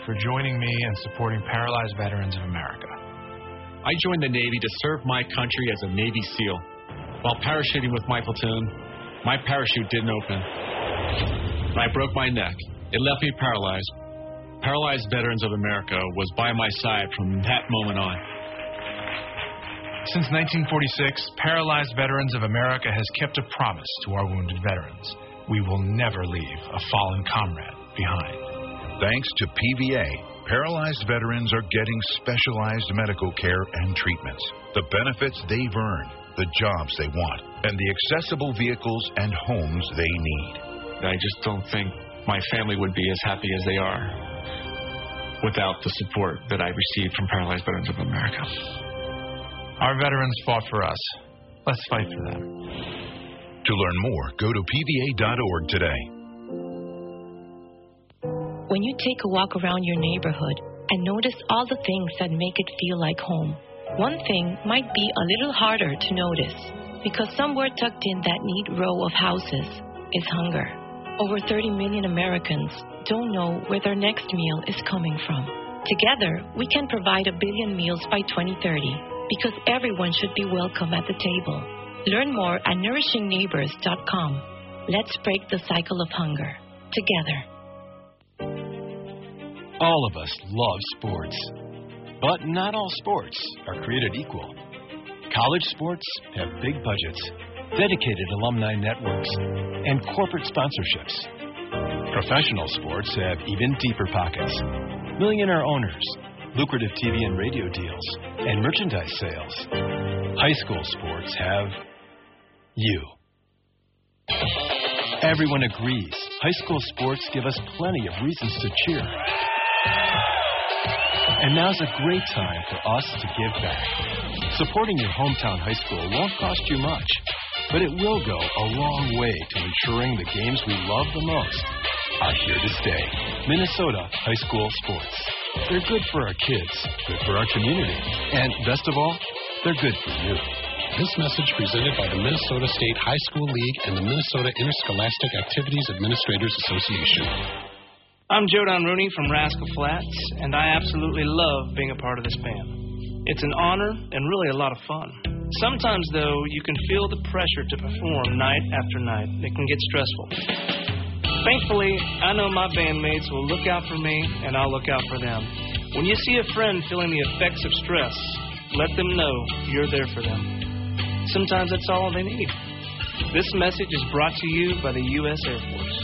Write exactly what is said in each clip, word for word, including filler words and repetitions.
for joining me and supporting Paralyzed Veterans of America. I joined the Navy to serve my country as a Navy SEAL. While parachuting with my platoon, my parachute didn't open. I broke my neck. It left me paralyzed. Paralyzed Veterans of America was by my side from that moment on. Since nineteen forty-six, Paralyzed Veterans of America has kept a promise to our wounded veterans. We will never leave a fallen comrade behind. Thanks to P V A, paralyzed veterans are getting specialized medical care and treatments, the benefits they've earned, the jobs they want, and the accessible vehicles and homes they need. I just don't think my family would be as happy as they are without the support that I received from Paralyzed Veterans of America. Our veterans fought for us. Let's fight for them. To learn more, go to P V A dot org today. When you take a walk around your neighborhood and notice all the things that make it feel like home, one thing might be a little harder to notice because somewhere tucked in that neat row of houses is hunger. Over thirty million Americans don't know where their next meal is coming from. Together, we can provide a billion meals by twenty thirty because everyone should be welcome at the table. Learn more at nourishing neighbors dot com. Let's break the cycle of hunger together. All of us love sports, but not all sports are created equal. College sports have big budgets, dedicated alumni networks, and corporate sponsorships. Professional sports have even deeper pockets, millionaire owners, lucrative T V and radio deals, and merchandise sales. High school sports have you. Everyone agrees high school sports give us plenty of reasons to cheer. And now's a great time for us to give back. Supporting your hometown high school won't cost you much, but it will go a long way to ensuring the games we love the most are here to stay. Minnesota high school sports. They're good for our kids, good for our community, and best of all, they're good for you. This message presented by the Minnesota State High School League and the Minnesota Interscholastic Activities Administrators Association. I'm Joe Don Rooney from Rascal Flats, and I absolutely love being a part of this band. It's an honor and really a lot of fun. Sometimes, though, you can feel the pressure to perform night after night. It can get stressful. Thankfully, I know my bandmates will look out for me, and I'll look out for them. When you see a friend feeling the effects of stress, let them know you're there for them. Sometimes that's all they need. This message is brought to you by the U S Air Force.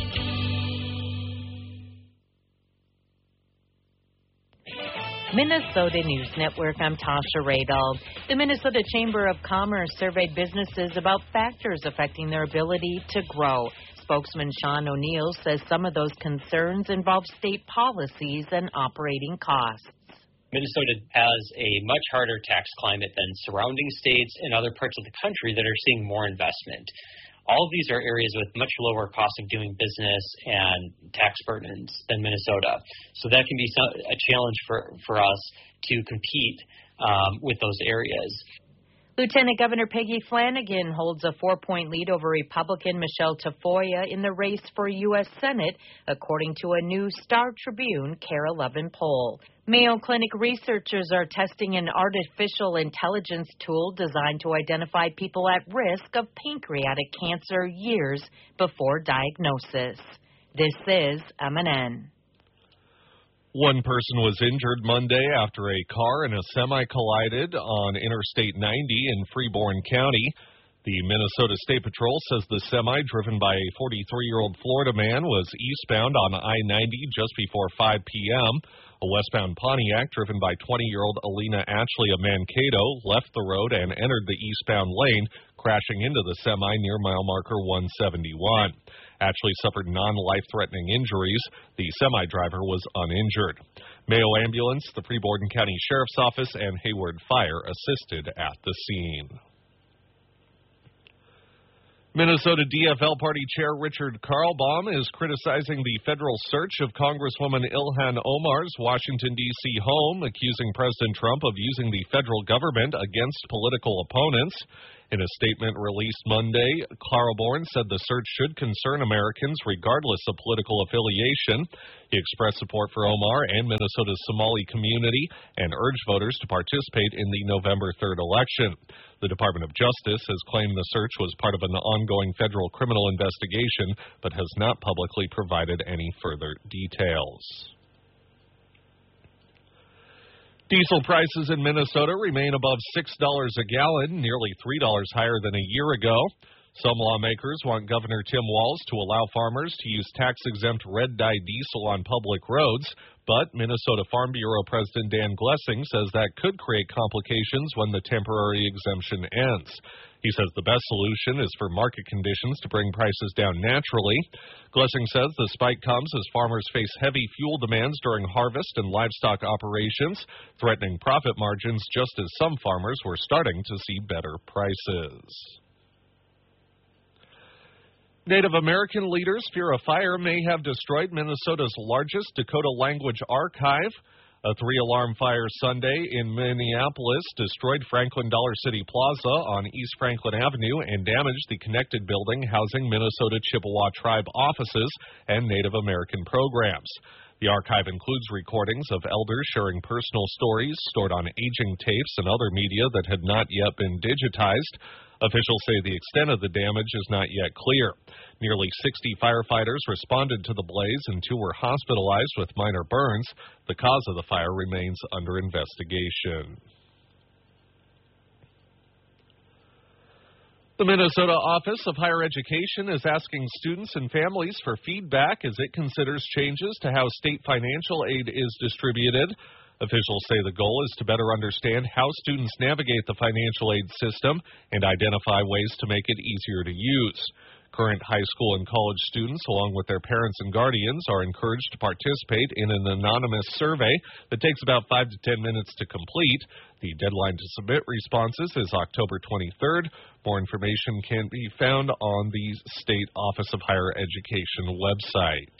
Minnesota News Network, I'm Tasha Radel. The Minnesota Chamber of Commerce surveyed businesses about factors affecting their ability to grow. Spokesman Sean O'Neill says some of those concerns involve state policies and operating costs. Minnesota has a much harder tax climate than surrounding states and other parts of the country that are seeing more investment. All of these are areas with much lower cost of doing business and tax burdens than Minnesota. So that can be a challenge for, for us to compete um, with those areas. Lieutenant Governor Peggy Flanagan holds a four-point lead over Republican Michelle Tafoya in the race for U S Senate, according to a new Star Tribune K A R E eleven poll. Mayo Clinic researchers are testing an artificial intelligence tool designed to identify people at risk of pancreatic cancer years before diagnosis. This is M N N. One person was injured Monday after a car and a semi collided on Interstate ninety in Freeborn County. The Minnesota State Patrol says the semi, driven by a forty-three-year-old Florida man, was eastbound on I ninety just before five p.m. A westbound Pontiac, driven by twenty-year-old Alina Ashley of Mankato, left the road and entered the eastbound lane, crashing into the semi near mile marker one seventy-one. Ashley suffered non-life-threatening injuries. The semi-driver was uninjured. Mayo Ambulance, the Freeborn County Sheriff's Office, and Hayward Fire assisted at the scene. Minnesota D F L Party Chair Richard Karlbaum is criticizing the federal search of Congresswoman Ilhan Omar's Washington, D C home, accusing President Trump of using the federal government against political opponents. In a statement released Monday, Claiborne said the search should concern Americans regardless of political affiliation. He expressed support for Omar and Minnesota's Somali community and urged voters to participate in the November third election. The Department of Justice has claimed the search was part of an ongoing federal criminal investigation, but has not publicly provided any further details. Diesel prices in Minnesota remain above six dollars a gallon, nearly three dollars higher than a year ago. Some lawmakers want Governor Tim Walz to allow farmers to use tax-exempt red-dye diesel on public roads, but Minnesota Farm Bureau President Dan Glessing says that could create complications when the temporary exemption ends. He says the best solution is for market conditions to bring prices down naturally. Glessing says the spike comes as farmers face heavy fuel demands during harvest and livestock operations, threatening profit margins just as some farmers were starting to see better prices. Native American leaders fear a fire may have destroyed Minnesota's largest Dakota language archive. A three-alarm fire Sunday in Minneapolis destroyed Franklin Dollar City Plaza on East Franklin Avenue and damaged the connected building housing Minnesota Chippewa Tribe offices and Native American programs. The archive includes recordings of elders sharing personal stories stored on aging tapes and other media that had not yet been digitized. Officials say the extent of the damage is not yet clear. Nearly sixty firefighters responded to the blaze and two were hospitalized with minor burns. The cause of the fire remains under investigation. The Minnesota Office of Higher Education is asking students and families for feedback as it considers changes to how state financial aid is distributed. Officials say the goal is to better understand how students navigate the financial aid system and identify ways to make it easier to use. Current high school and college students, along with their parents and guardians, are encouraged to participate in an anonymous survey that takes about five to ten minutes to complete. The deadline to submit responses is October twenty-third. More information can be found on the State Office of Higher Education website.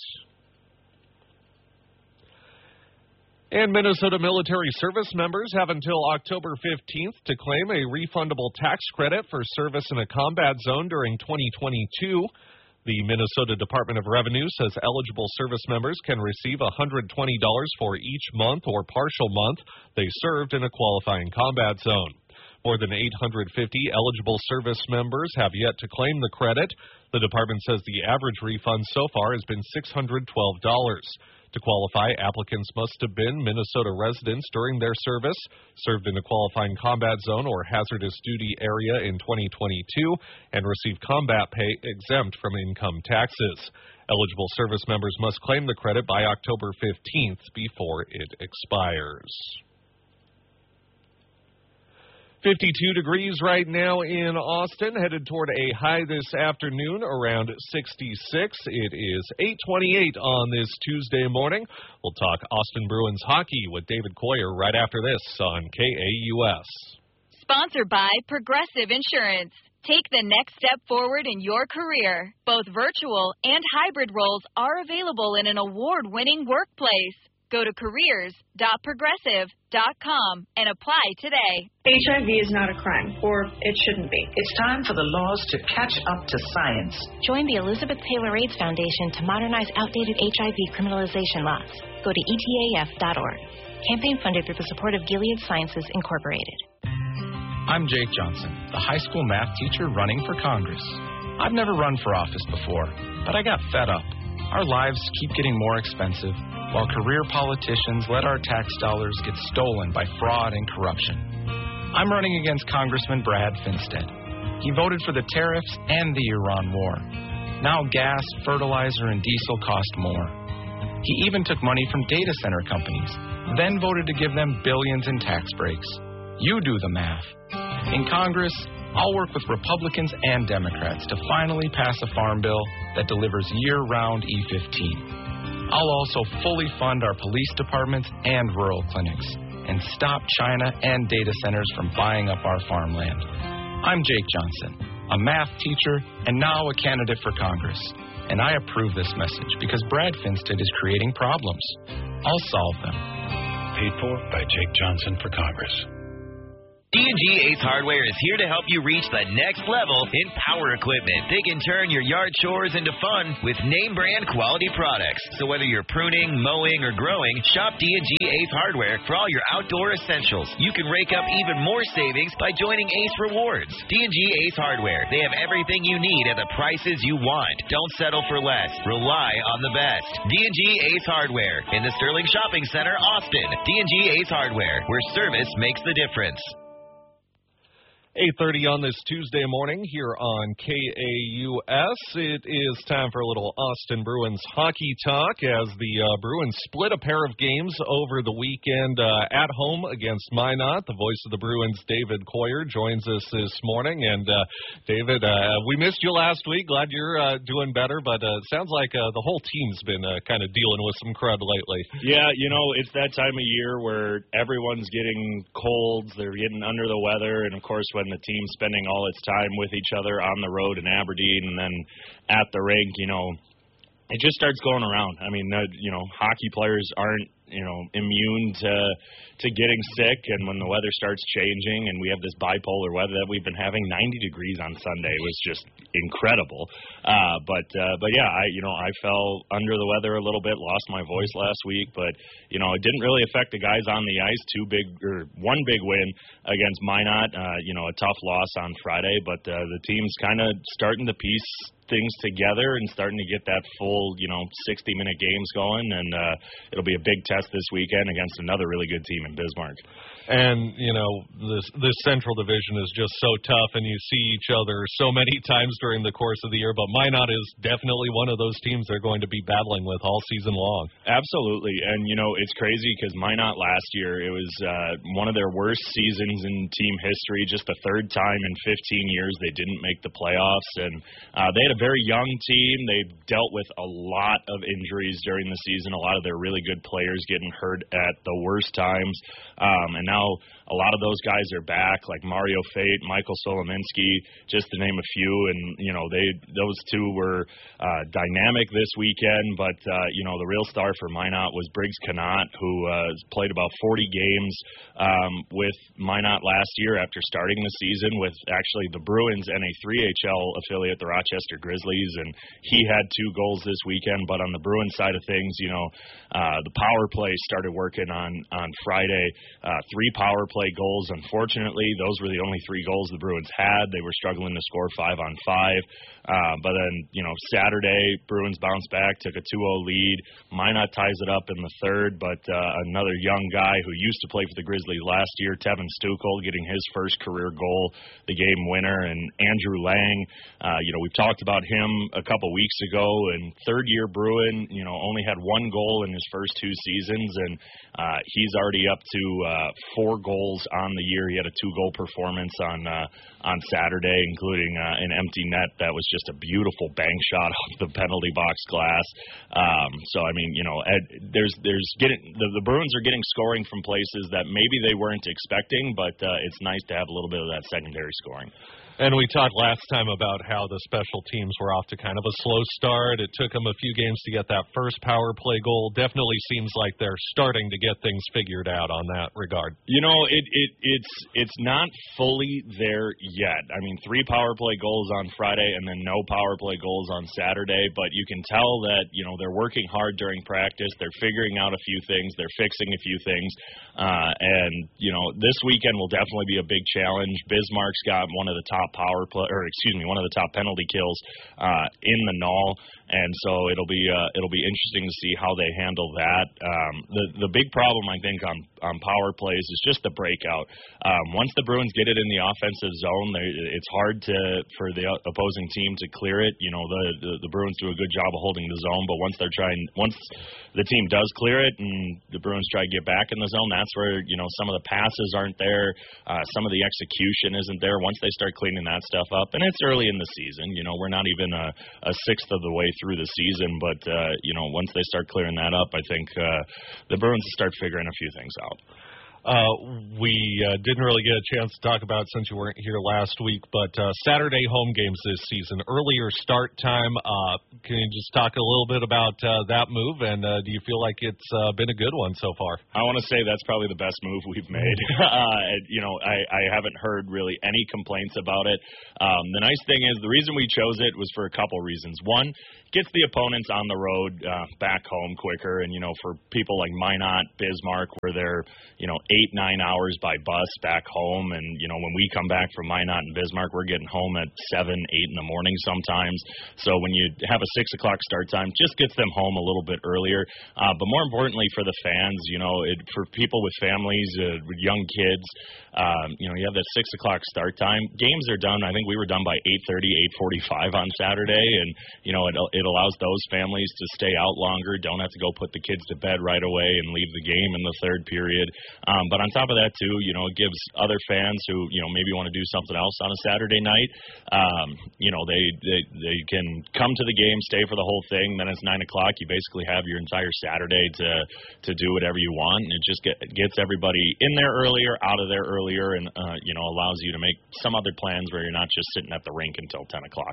And Minnesota military service members have until October fifteenth to claim a refundable tax credit for service in a combat zone during twenty twenty-two. The Minnesota Department of Revenue says eligible service members can receive one hundred twenty dollars for each month or partial month they served in a qualifying combat zone. More than eight hundred fifty eligible service members have yet to claim the credit. The department says the average refund so far has been six hundred twelve dollars. To qualify, applicants must have been Minnesota residents during their service, served in a qualifying combat zone or hazardous duty area in twenty twenty-two, and received combat pay exempt from income taxes. Eligible service members must claim the credit by October fifteenth before it expires. fifty-two degrees right now in Austin, headed toward a high this afternoon around sixty-six. It is eight twenty-eight on this Tuesday morning. We'll talk Austin Bruins hockey with David Coyer right after this on K A U S. Sponsored by Progressive Insurance. Take the next step forward in your career. Both virtual and hybrid roles are available in an award-winning workplace. Go to careers dot progressive dot com and apply today. H I V is not a crime, or it shouldn't be. It's time for the laws to catch up to science. Join the Elizabeth Taylor AIDS Foundation to modernize outdated H I V criminalization laws. Go to E T A F dot org. Campaign funded through the support of Gilead Sciences Incorporated. I'm Jake Johnson, the high school math teacher running for Congress. I've never run for office before, but I got fed up. Our lives keep getting more expensive, while career politicians let our tax dollars get stolen by fraud and corruption. I'm running against Congressman Brad Finstead. He voted for the tariffs and the Iran war. Now gas, fertilizer, and diesel cost more. He even took money from data center companies, then voted to give them billions in tax breaks. You do the math. In Congress, I'll work with Republicans and Democrats to finally pass a farm bill that delivers year-round E fifteen. I'll also fully fund our police departments and rural clinics and stop China and data centers from buying up our farmland. I'm Jake Johnson, a math teacher and now a candidate for Congress. And I approve this message because Brad Finstead is creating problems. I'll solve them. Paid for by Jake Johnson for Congress. D and G Ace Hardware is here to help you reach the next level in power equipment. They can turn your yard chores into fun with name brand quality products. So whether you're pruning, mowing, or growing, shop D and G Ace Hardware for all your outdoor essentials. You can rake up even more savings by joining Ace Rewards. D and G Ace Hardware. They have everything you need at the prices you want. Don't settle for less. Rely on the best. D and G Ace Hardware in the Sterling Shopping Center, Austin. D and G Ace Hardware, where service makes the difference. eight thirty on this Tuesday morning here on K A U S. It is time for a little Austin Bruins hockey talk as the uh, Bruins split a pair of games over the weekend uh, at home against Minot. The voice of the Bruins, David Coyer, joins us this morning. And, uh, David, uh, we missed you last week. Glad you're uh, doing better, but uh, it sounds like uh, the whole team's been uh, kind of dealing with some crud lately. Yeah, you know, it's that time of year where everyone's getting colds, they're getting under the weather, and, of course, when the team's spending all its time with each other on the road in Aberdeen and then at the rink, you know, it just starts going around. I mean, uh, you know, hockey players aren't, you know, immune to to getting sick, and when the weather starts changing and we have this bipolar weather that we've been having, ninety degrees on Sunday was just incredible. Uh, but uh, but yeah, I you know I fell under the weather a little bit, lost my voice last week, but you know it didn't really affect the guys on the ice. Two big or one big win against Minot, uh, you know, a tough loss on Friday, but uh, the team's kind of starting to piece things together and starting to get that full, you know, sixty-minute games going, and uh, it'll be a big test this weekend against another really good team in Bismarck. And, you know, this this Central Division is just so tough, and you see each other so many times during the course of the year, but Minot is definitely one of those teams they're going to be battling with all season long. Absolutely, and, you know, it's crazy because Minot last year, it was uh, one of their worst seasons in team history, just the third time in fifteen years they didn't make the playoffs, and uh, they had a very young team. They dealt with a lot of injuries during the season, a lot of their really good players getting hurt at the worst times, um, and now a lot of those guys are back, like Mario Fate, Michael Solominski, just to name a few. And, you know, they those two were uh, dynamic this weekend. But, uh, you know, the real star for Minot was Briggs Connaught, who uh, played about forty games um, with Minot last year after starting the season with actually the Bruins and a three H L affiliate, the Rochester Grizzlies. And he had two goals this weekend. But on the Bruins side of things, you know, uh, the power play started working on, on Friday. Uh, three power play goals. Unfortunately, those were the only three goals the Bruins had. They were struggling to score five on five. Uh, but then, you know, Saturday, Bruins bounced back, took a two oh lead. Minot ties it up in the third, but uh, another young guy who used to play for the Grizzlies last year, Tevin Stukel, getting his first career goal, the game winner. And Andrew Lang, uh, you know, we've talked about him a couple weeks ago, and third-year Bruin, you know, only had one goal in his first two seasons, and uh, he's already up to uh, four goals on the year. He had a two-goal performance on uh, on Saturday, including uh, an empty net that was just a beautiful bank shot off the penalty box glass. Um, so, I mean, you know, Ed, there's there's getting the, the Bruins are getting scoring from places that maybe they weren't expecting, but uh, it's nice to have a little bit of that secondary scoring. And we talked last time about how the special teams were off to kind of a slow start. It took them a few games to get that first power play goal. Definitely seems like they're starting to get things figured out on that regard. You know, it, it it's it's not fully there yet. I mean, three power play goals on Friday and then no power play goals on Saturday, but you can tell that, you know, they're working hard during practice. They're figuring out a few things. They're fixing a few things. Uh, and, you know, this weekend will definitely be a big challenge. Bismarck's got one of the top power play, or excuse me, one of the top penalty kills uh, in the N O L, and so it'll be uh, it'll be interesting to see how they handle that. Um, the the big problem I think on on power plays is just the breakout. Um, once the Bruins get it in the offensive zone, they, it's hard to for the opposing team to clear it. You know, the, the the Bruins do a good job of holding the zone, but once they're trying, once the team does clear it and the Bruins try to get back in the zone, that's where, you know, some of the passes aren't there, uh, some of the execution isn't there. Once they start cleaning that stuff up, and it's early in the season, you know, we're not even a, a sixth of the way through the season, but uh, you know, once they start clearing that up, I think uh, the Bruins will start figuring a few things out. Uh, we uh, didn't really get a chance to talk about it since you weren't here last week, but uh, Saturday home games this season, earlier start time. Uh, can you just talk a little bit about uh, that move, and uh, do you feel like it's uh, been a good one so far? I want to say that's probably the best move we've made. uh, you know, I, I haven't heard really any complaints about it. Um, the nice thing is the reason we chose it was for a couple reasons. One, gets the opponents on the road uh, back home quicker, and, you know, for people like Minot, Bismarck, where they're, you know, eight, nine hours by bus back home. And, you know, when we come back from Minot and Bismarck, we're getting home at seven, eight in the morning sometimes. So when you have a six o'clock start time, just gets them home a little bit earlier. Uh, but more importantly for the fans, you know, it, for people with families, uh, with young kids, um, you know, you have that six o'clock start time. Games are done. I think we were done by eight thirty, eight forty-five on Saturday. And, you know, it, it allows those families to stay out longer, don't have to go put the kids to bed right away and leave the game in the third period. Um, but on top of that, too, you know, it gives other fans who, you know, maybe want to do something else on a Saturday night, um, you know, they, they they can come to the game, stay for the whole thing. Then it's nine o'clock. You basically have your entire Saturday to to do whatever you want. And it just get, gets everybody in there earlier, out of there earlier, and, uh, you know, allows you to make some other plans where you're not just sitting at the rink until ten o'clock.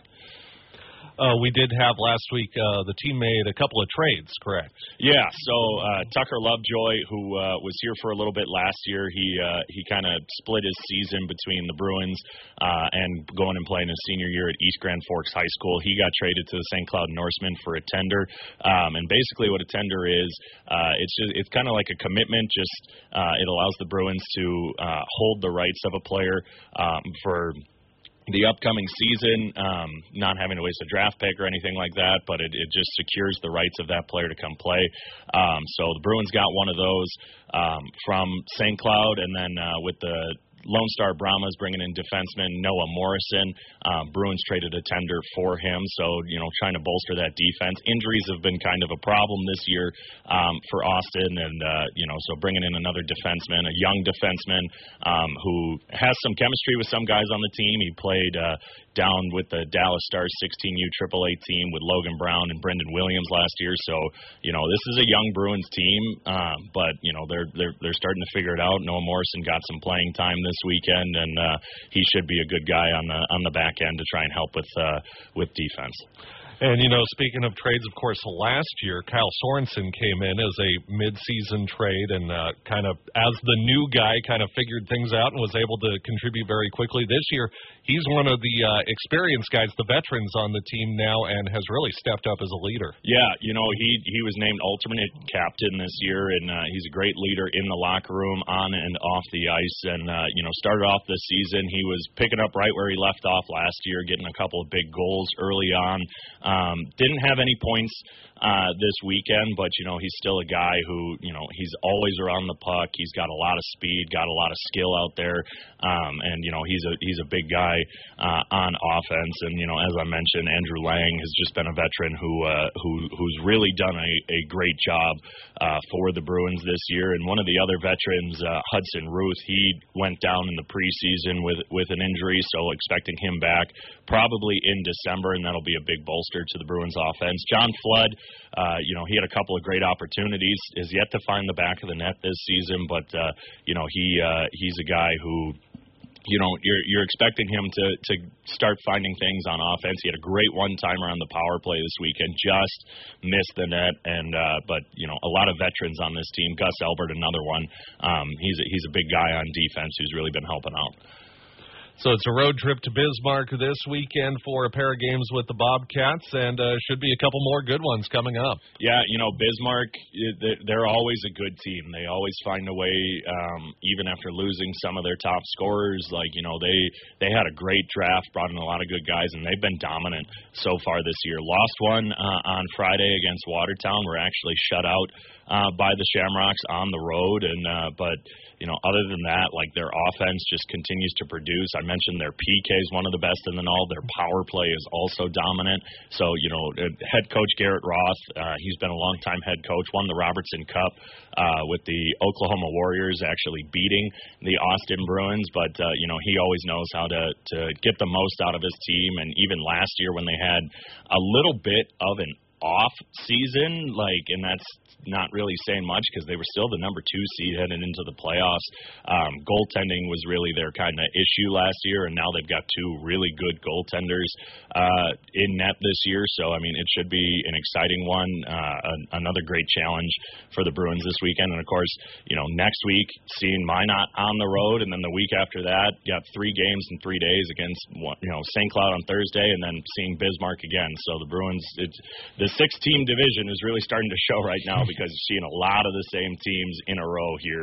Uh, we did have last week, uh, the team made a couple of trades, correct? Yeah, so uh, Tucker Lovejoy, who uh, was here for a little bit last year, he uh, he kind of split his season between the Bruins uh, and going and playing his senior year at East Grand Forks High School. He got traded to the Saint Cloud Norsemen for a tender, um, and basically what a tender is, uh, it's just, it's kind of like a commitment. Just uh, it allows the Bruins to uh, hold the rights of a player um, for the upcoming season, um, not having to waste a draft pick or anything like that, but it, it just secures the rights of that player to come play. Um, so the Bruins got one of those um, from Saint Cloud, and then uh, with the Lone Star Brahmas bringing in defenseman Noah Morrison. Um, Bruins traded a tender for him, so, you know, trying to bolster that defense. Injuries have been kind of a problem this year um, for Austin, and, uh, you know, so bringing in another defenseman, a young defenseman um, who has some chemistry with some guys on the team. He played uh, down with the Dallas Stars sixteen U triple A team with Logan Brown and Brendan Williams last year, so, you know, this is a young Bruins team, um, but, you know, they're, they're, they're starting to figure it out. Noah Morrison got some playing time this weekend, and uh, he should be a good guy on the on the back end to try and help with uh, with defense. And, you know, speaking of trades, of course, last year, Kyle Sorensen came in as a mid-season trade and uh, kind of, as the new guy, kind of figured things out and was able to contribute very quickly. This year, he's one of the uh, experienced guys, the veterans on the team now, and has really stepped up as a leader. Yeah, you know, he he was named alternate captain this year, and uh, he's a great leader in the locker room, on and off the ice. And, uh, you know, started off this season, he was picking up right where he left off last year, getting a couple of big goals early on. Um, didn't have any points uh, this weekend, but, you know, he's still a guy who, you know, he's always around the puck. He's got a lot of speed, got a lot of skill out there, um, and, you know, he's a he's a big guy uh, on offense. And, you know, as I mentioned, Andrew Lang has just been a veteran who uh, who who's really done a, a great job uh, for the Bruins this year. And one of the other veterans, uh, Hudson Ruth, he went down in the preseason with with an injury, so expecting him back probably in December, and that'll be a big bolster to the Bruins offense. John Flood, uh, you know, he had a couple of great opportunities, is yet to find the back of the net this season, but, uh, you know, he uh, he's a guy who, you know, you're you're expecting him to to start finding things on offense. He had a great one-timer on the power play this weekend, just missed the net, and uh, but, you know, a lot of veterans on this team. Gus Elbert, another one. Um, he's a, he's a big guy on defense who's really been helping out. So it's a road trip to Bismarck this weekend for a pair of games with the Bobcats, and uh, should be a couple more good ones coming up. Yeah, you know, Bismarck, they're always a good team. They always find a way, um, even after losing some of their top scorers. Like, you know, they, they had a great draft, brought in a lot of good guys, and they've been dominant so far this year. Lost one uh, on Friday against Watertown. We're actually shut out uh, by the Shamrocks on the road, and uh, but, you know, other than that, like, their offense just continues to produce. I mentioned their P K is one of the best in the N H L. Their power play is also dominant. So, you know, head coach Garrett Roth, uh, he's been a long-time head coach, won the Robertson Cup uh, with the Oklahoma Warriors, actually beating the Austin Bruins. But, uh, you know, he always knows how to, to get the most out of his team. And even last year when they had a little bit of an off season, like, and that's not really saying much because they were still the number two seed heading into the playoffs. Um, goaltending was really their kind of issue last year, and now they've got two really good goaltenders uh, in net this year. So, I mean, it should be an exciting one, uh, an, another great challenge for the Bruins this weekend. And, of course, you know, next week, seeing Minot on the road, and then the week after that, got three games in three days against, you know, Saint Cloud on Thursday, and then seeing Bismarck again. So the Bruins, it's, the six-team division is really starting to show right now because you're seeing a lot of the same teams in a row here